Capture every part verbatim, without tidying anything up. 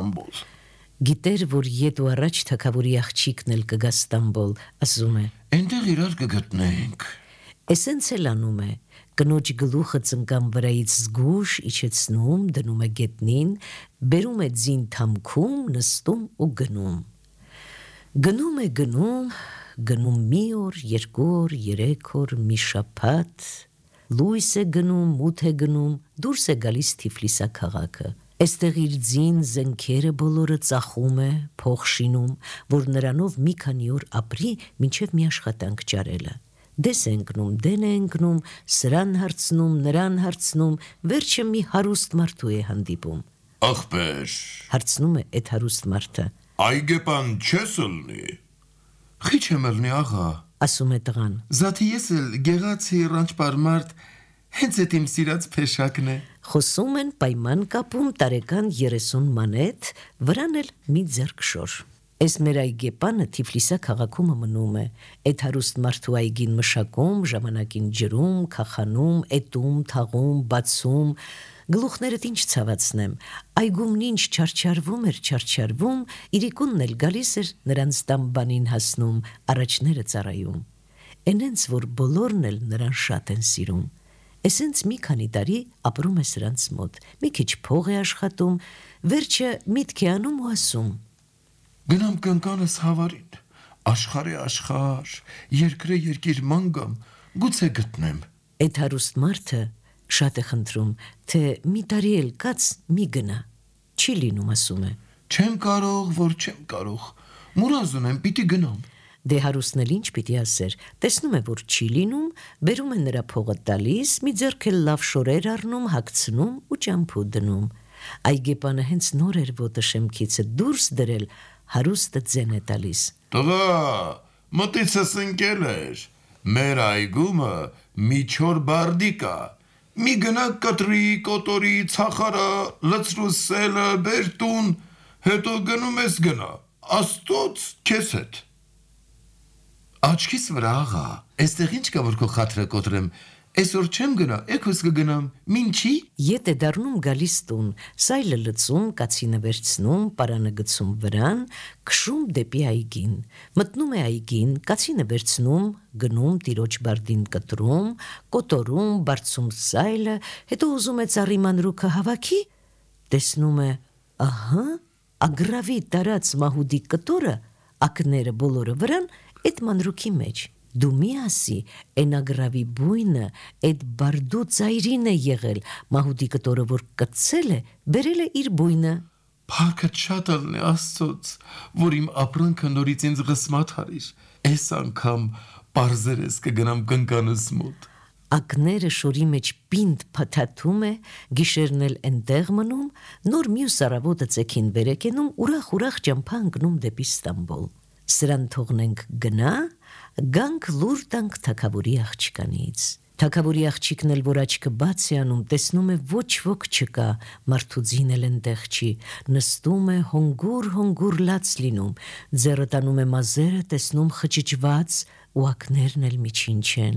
Ստամբուլ։ Գիտեր, որ ետ ու առաջ թագավորի աղջիկն էլ կգա Ստամբուլ, ասում է. Այնտեղ իրար կգտնենք։ Էսենց էլ անում է, կնոջ գլուխը ծնկան վրայից զգուշ իջեցնում, դնում է գետնին, բերում է ձին թամքում, նստում ու գնում։ Գնում է գնում, գնում մի օր, երկու օր, երեք օր, մի շաբաթ, լույս է գնում, մութ է գնում, դուրս է գալիս Թիֆլիսա քաղաքը։ Այստեղ իր ձին զենքերը բոլորը ծախում է, փող շինում, որ նրանով մի քանի օր ապրի, մինչև մի աշխատանք ճարելը։ Դես է ընկնում, դեն է ընկնում, սրան հարցնում, նրան հարցնում, վերջը մի հարուստ մարդու է հանդիպում։ Ախպեր, Հարցնում է այդ հարուստ մարդը։ այգեպան չես ըլնի։ Խիչ եմ ըլնի աղա։ Ասում է տղան։ Զաթի ես էլ գեղացի ռանչպար մարդ, հենց էդ իմ սիրած փեշակն է։ Խոսում են, պայման կապում տարեկան երեսուն մանեթ, վրան էլ մի ձեռք շոր։ Այս մեր այգեպանը Թիֆլիսա քաղաքում մնում է, այդ հարուստ մարդու այգին մշակում, ժամանակին ջրում, քախանում, էտում, թաղում, բացում, գլուխներդ ինչ ցավացնեմ, այգումն ինչ չարչարվում էր, չարչարվում, իրիկունն էլ գալիս էր նրանց տամբանին հասնում, առաջները ծառայում։ Էնենց որ բոլորն էլ նրան շատ են սիրում։ Էսենց մի քանի տարի ապրում է սրանց մոտ, մի քիչ փող է աշխատում, վերջը միտք է անում ու ասում. Գնամ կնկանս հավարին, աշխարհի աշխարհ, երկրե երկիր մանգամ, գուցե գտնեմ։ Այդ հարուստ մարդը շատ է խնդրում, թե մի տարի էլ կաց մի գնա, չի լինում, ասում է։ Չեմ կարող, որ չեմ կարող, մուրազ ունեմ, պիտի գնամ։ Դե հարուստն էլ ինչ պիտի ասեր, տեսնում է, որ չի լինում, բերում է նրա փողը տալիս, մի ձեռք էլ լավ շորեր առնում, հագցնում ու ճամփու դնում։ Այգեպանը հենց նոր էր ոտը շեմքիցը դուրս դրել, հարուստը ձեն է տալիս։ Տղա, մտիցս ընկել էր, մեր այգումը մի չոր բարդի կա, մի գնա կտրի, կոտորի, ցախարա, լցրու սելը, բերտուն, հետո գնում ես գնա, աստոց քեզ հետ։ Աչքիս վրա աղա, այստեղ ինչ կա որ քո խաթրը կոտրեմ, այսօր չեմ գնա, էքուս կգնամ, մինչի։ Ետ է դառնում գալիս տուն, սայլը լցում, կացինը վերցնում, պարանը գցում վրան, քշում դեպի այգին, մտնում է այգին, կացինը վերցնում, գնում տիրոջ բարդին կտրում, կոտորում, բարձում սայլը, հետո ուզում է ծառի մանրուքը հավաքի, տեսնում է, ահա, ագրավի տարած մահուդի կտորը, ակները բոլորը վրան, այդ մանրուքի մեջ, դու մի ասի, այն ագրավի բույնը, այդ բարդու ծայրին է եղել, մահուդի կտորը, որ կծել է, բերել է իր բույնը։ Փառքը շատ ալն է աստծոց, որ իմ ապրանքը նորից ինձ ղսմատ հարիր, այս անգամ պարզերես կգնամ կնկանս մոտ։ Ակները շորի մեջ պինդ փաթաթում է, գիշերն էլ այնտեղ մնում, նոր մյուս առավոտը ծեքին վերեկենում, ուրախ-ուրախ ճամփա ընկնում դեպի Ստամբուլ։ Սրան թողնենք գնա, գանք լուր տանք թագավորի աղջկանից։ Թագավորի աղջիկն էլ որ աչքը բաց է անում, տեսնում է ոչ ոք չկա, մարդու ձին էլ այնտեղ չի, նստում է հոնգուր-հոնգուր լաց լինում, ձեռը տանում է մազերը, տեսնում խճճված ու ակներն էլ միջին չեն։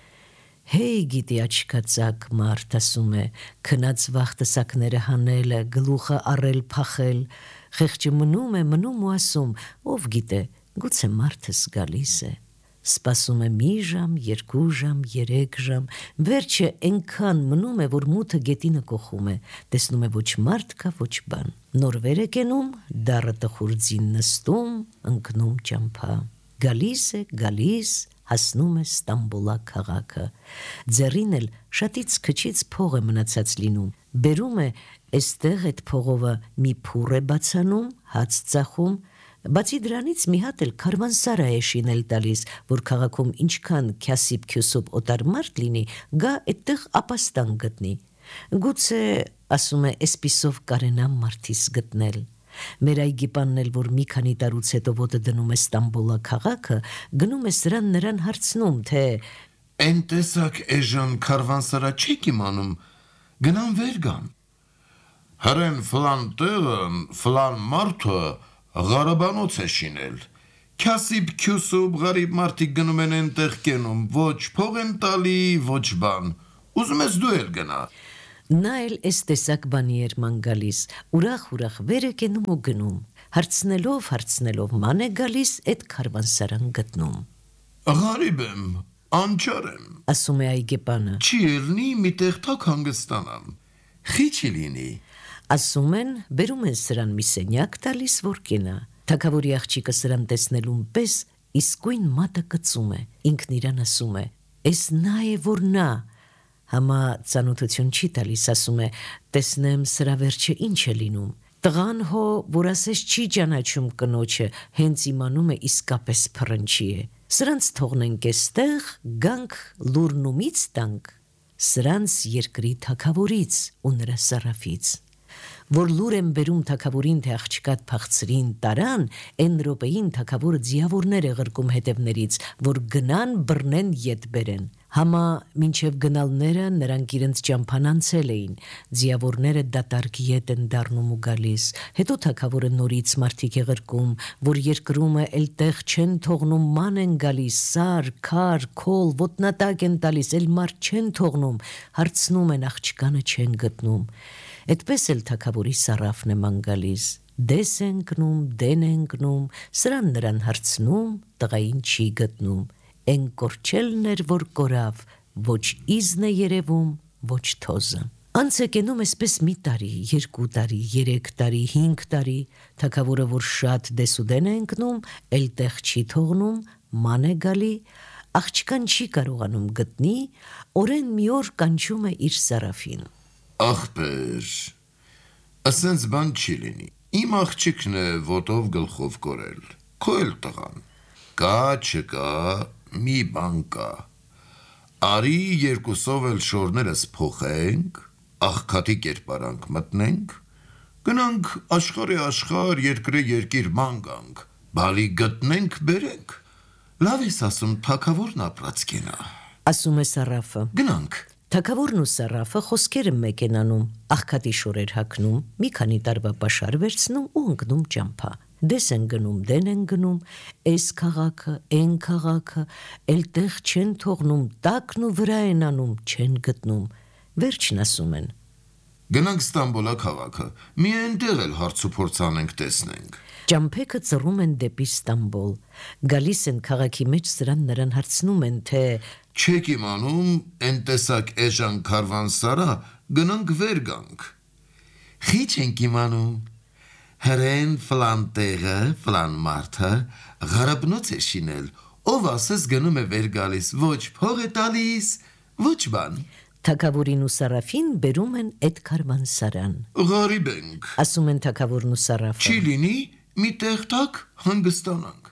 Հեյ գիտի աչքածակ մարդ, ասում է, քնած վախտսակները հանելը, գլուխը առել փախել, խեղճը մնում է, մնում ու ասում, ով գիտե, գուցե մարդս գալիս է։ Սպասում է մի ժամ, երկու ժամ, երեք ժամ, վերջը այնքան մնում է, որ մութը գետինը կոխում է, տեսնում է ոչ մարդ կա, ոչ բան։ Նոր վեր է կենում, դառը տխուր ձին նստում, ընկնում ճամփա։ Գալիս է, գալիս, հասնում է Ստամբուլա քաղաքը։ Ձեռին էլ շատից քչից փող է մնացած լինում։ Բերում է այստեղ այդ փողովը մի փուռ է բացանում, հաց ծախում, բացի դրանից մի հատ էլ քարվանսարա է շինել տալիս, որ քաղաքում ինչքան քյասիբ քյուսուբ օտար մարդ լինի, գա այդտեղ ապաստան գտնի։ Գուցե, ասում է, այսպիսով կարենամ մարդիս գտնել։ Մեր այգիպանն էլ, որ մի քանի տարուց հետո ոտը դնում է Ստամբուլա քաղաքը, գնում է սրան նրան հարցնում, թե Այն տեսակ էժան քարվանսարա չեք իմանում, գնամ վեր գամ։ Հրեն ֆլան տեղն, ֆլան մարդը Ղարաբանոց է շինել։ Քյասիբ քյուսուբ գարիբ մարդիկ գնում են այնտեղ կենում, ոչ փող են տալի, ոչ բան։ Ուզում ես դու էլ գնա։ Նա էլ էս տեսակ բանի էր ման գալիս, ուրախ-ուրախ վեր է կենում ու գնում, հարցնելով, հարցնելով ման է գալիս, էդ քարվանսարան գտնում։ Ղարիբ եմ, անչար եմ, Ասում է այգեպանը։ չի ելնի մի տեղ թակ հանգստանամ, խի չի լինի։ Ասում են, բերում են սրան մի սենյակ տալիս, որ կենա։ Թագավորի աղջիկը սրան տեսնելուն պես իսկույն մատը կծում է, ինքն իրան ասում է. «Էս նա է, որ նա»։ Համա ծանոթություն չի տալիս, ասում է. «Տեսնեմ սրա վերջը ինչ է լինում»։ Տղան հո, որ ասես չի ճանաչում կնոջը, հենց իմանում է իսկապես փռնչի է։ Սրանց թողնենք էստեղ, գանք լուրնումից տանք, սրանց երկրի թագավորից ու նրա սարաֆից։ Որ լուր են բերում թագավորին, թե աղջկատ փախցրին տարան, են րոպեին թագավորը ձիավորներ է ղրկում հետևներից, որ գնան բռնեն ետ բերեն։ Համա մինչև գնալները նրանք իրենց ճամփան անցել էին, ձիավորները դատարկ ետ են դառնում ու գալիս, հետո թագավորը նորից մարդիկ է ղրկում, որ երկրումը էլ տեղ չեն թողնում, ման են գալիս, սար, քար, քոլ, ոտնատակ են տալիս, էլ մարդ չեն թողնում, հարցնում են, աղջկանը չեն գտնում։ Էդպես էլ թագավորի սարաֆն է ման գալիս, դես է ընկնում, դեն է ընկնում, սրան նրան հարցնում, տղային չի գտնում, են կորչելն էր, որ կորավ, ոչ իզն է երևում, ոչ թոզը։ Անց է կենում էսպես մի տարի, երկու տարի, երեք տարի, հինգ տարի, թագավորը, որ շատ դեսուդեն է ընկնում, էլ տեղ չի թողնում, ման է գալի, աղջկան չի կարողանում գտնի, օրեն մի օր կանչում է իր սարաֆին։ Ախպեր, ասենց բան չի լինի, իմ աղջիկն է ոտով գլխով կորել, քո էլ տղան, կա չկա, մի բան կա, արի երկուսով էլ շորներս փոխենք, աղքատի կերպարանք մտնենք, գնանք աշխարհի աշխարհ, երկրի երկիր ման գանք, բալի գտնենք բերենք, լավ ես ասում թագավորն ապրած կենա։ Ասում է սարաֆը։ Գնանք։ Թագավորն ու սարաֆը խոսքերը մեկ են անում, աղքատի շորեր հագնում, մի քանի տարվա պաշար վերցնում ու ընկնում ճամփա։ Դես են գնում, դեն են գնում, էս քաղաքը, էն քաղաքը, էլ տեղ չեն թողնում, տակն ու վրա են անում, չեն գտնում։ Վերջն ասում են. Գնանք Ստամբոլա քաղաքը, մի այնտեղ էլ հարց ու փորձ անենք տեսնենք։ Ճամփեքը ծռում են դեպի Ստամբոլ, գալիս են քաղաքի մեջ, սրան նրան հարցնում են, թե չեք իմանում, են տեսակ էժան քարվանսարա, գնանք վեր գանք։ Խի չենք իմանում, հրեն ֆլան տեղը, ֆլան մարդը, ղարաբնոց է շինել, ով ասես գնում է վեր գալիս, ոչ փող է տալիս, ոչ բան։ Թագավորին ու սարաֆին բերում են էդ քարվանսարան։ Ղարիբ ենք, Ասում են թագավորն ու սարաֆը։ չի լինի, մի տեղ տակ հանգստանանք։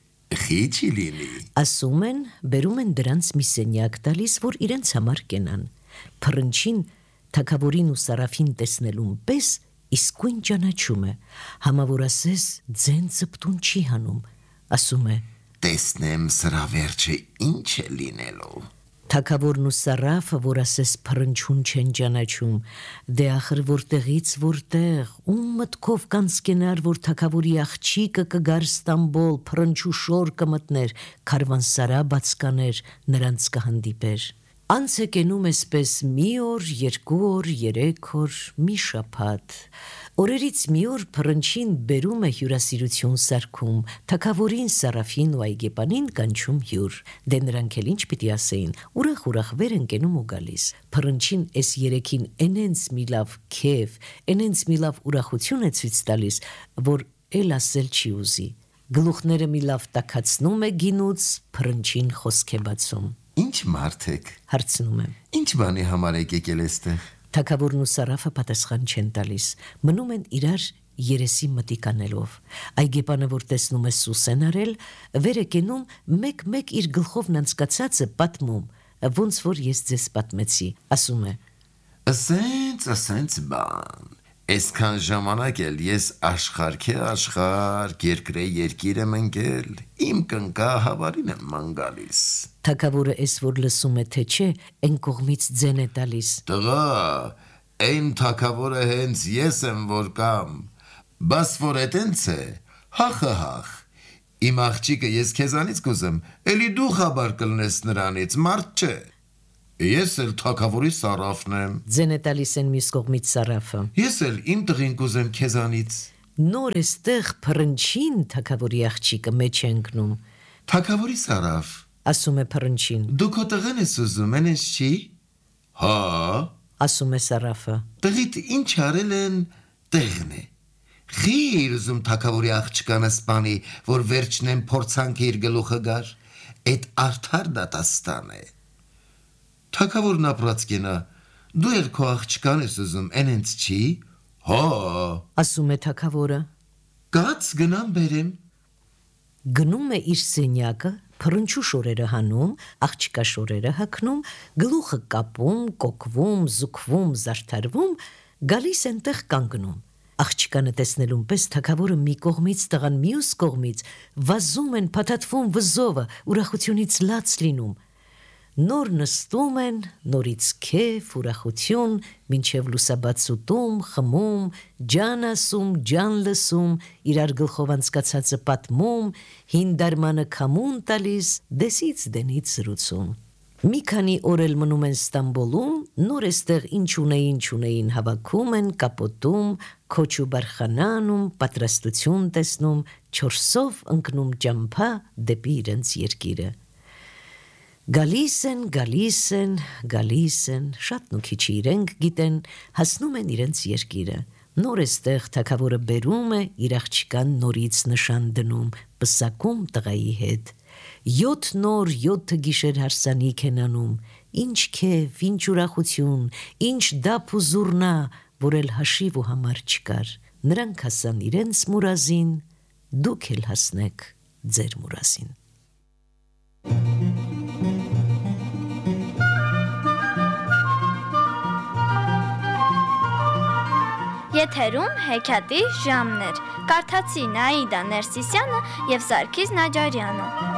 Խի չի լինի։ Ասում են, բերում են դրանց մի սենյակ տալիս, որ իրենց համար կենան։ Փռնչին թագավորին ու սարաֆին տեսնելուն պես իսկույն ճանաչում է, համա որ ասես ձեն ծպտուն չի հանում, ասում է. Տեսնեմ սրա վերջը ինչ է լինելու։ Թագավորն ու սարաֆը, որ ասես փռնչուն չեն ճանաչում, դե ախր որտեղից որտեղ, ում մտքով կանցկենար, որ թագավորի աղջիկը կգար Ստամբոլ, փռնչու շոր կմտներ, քարվանսարա բաց կաներ, նրանց կհանդիպեր։ Անց է կենում էսպես մի օր, երկու օր, երեք օր, մի շաբաթ։ Օրերից մի օր փռնչին բերում է հյուրասիրություն սարքում, թագավորին, սարաֆին ու այգեպանին կանչում հյուր։ Դե նրանք էլ ինչ պիտի ասեին, ուրախ-ուրախ վեր են կենում ու գալիս։ Փռնչին էս երեքին էնենց մի լավ քեֆ, էնենց մի լավ ուրախություն է ցույց տալիս, որ էլ ասել չի ուզի։ Գլուխները մի լավ տաքացնում է գինուց, փռնչին խոսք է բացում։ Ինչ մարդ եք, Հարցնում եմ։ ինչ բանի համար եք եկել էստեղ։ Թագավորն ու սարաֆը պատասխան չեն տալիս, մնում են իրար երեսի մտիկ անելով։ Այգեպանը, որ տեսնում է սուս են արել, վեր է կենում, մեկ-մեկ իր գլխովն անցկացածը պատմում, ոնց որ ես ձեզ պատմեցի, ասում է. Ասենց, ասենց բան, այսքան ժամանակ էլ ես աշխարհ քե աշխարհ, երկրե երկիր եմ ընկել, իմ կնկա հավարին եմ ման գալիս։ Թագավորը էս որ լսում է, թե չէ, են կողմից ձեն է տալիս։ Տղա, այն թագավորը հենց ես եմ որ կամ, բաս որ էտենց է, հախը-հախ, իմ աղջիկը ես քեզանից կուզեմ, էլի դու խաբար կլնես նրանից, մարդ չէ։ Ես էլ թագավորի Սարաֆն եմ։ Ձեն է տալիս են մյուս կողմից Սարաֆը։ Ես էլ իմ տղին կուզեմ քեզանից։ Նոր էստեղ փռնչին թագավորի աղջիկը մեջ է ընկնում։ Թագավորի Սարաֆ, Ասում է փռնչին։ դու քո տղեն ես ուզում, այնպես չի։ Հա, Ասում է Սարաֆը։ տղիդ ինչ արել են, տեղն է։ Խի էր ուզում թագավորի աղջկանը սպանի, որ վերջնեն փորձանքը իր գլուխը գար։ Այդ արդար դատաստան է։ Թագավորն ապրած կենա, դու էլ քո աղջկան ես ուզում, այնպես չի։ Հա, Ասում է թագավորը։ կաց գնամ բերեմ։ Գնում է իր սենյակը, փռնչու շորերը հանում, աղջկա շորերը հագնում, գլուխը կապում, կոկվում, զուգվում, զարդարվում, գալիս այնտեղ կանգնում։ Աղջկանը տեսնելուն պես թագավորը մի կողմից, տղան մյուս կողմից, վազում են, փաթաթվում վզովը, ուրախությունից լաց լինում։ Նոր նստում են, նորից քեֆ, ուրախություն, մինչև լուսաբացուտում, խմում, ջան ասում, ջան լսում, իրար գլխով անցկացածը պատմում, հին դարմանը քամուն տալիս, դեսից դենից զրուցում։ Մի քանի օր էլ մնում են Ստամբոլում, նոր էստեղ ինչ ունեին, չունեին հավաքում են, կապոտում, քոչ ու բարխանանում, պատրաստություն տեսնում, չորսով ընկնում ճամփա դեպի իրենց երկիրը։ Գալիս են, գալիս են, գալիս են, շատն ու քիչի իրենք գիտեն, հասնում են իրենց երկիրը։ Նոր էստեղ թագավորը բերում է, իր աղջկան նորից նշան դնում, պսակում տղայի հետ։ Յոթ նոր, յոթ գիշեր հարսանիք են անում, ինչ քեֆ, ինչ ուրախություն, ինչ դափ ու զուռնա, որ էլ հաշիվ ու համար չկար։ Նրանք հասան իրենց մուրազին, դուք էլ հասնեք ձեր մուրազին։ Եթերում հեքիաթի ժամներ։ Կարդացի Նաիդա Ներսիսյանը և Սարգիս Նաջարյանը։